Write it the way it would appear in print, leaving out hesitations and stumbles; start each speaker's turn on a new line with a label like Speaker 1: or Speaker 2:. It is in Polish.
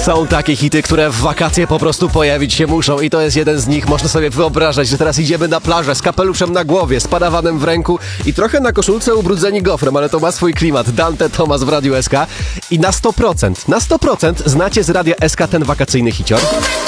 Speaker 1: Są takie hity, które w wakacje po prostu pojawić się muszą i to jest jeden z nich. Można sobie wyobrażać, że teraz idziemy na plażę z kapeluszem na głowie, z parawanem w ręku i trochę na koszulce ubrudzeni gofrem, ale to ma swój klimat. Dante Thomas w Radiu SK i na 100% znacie z Radia SK ten wakacyjny hicior.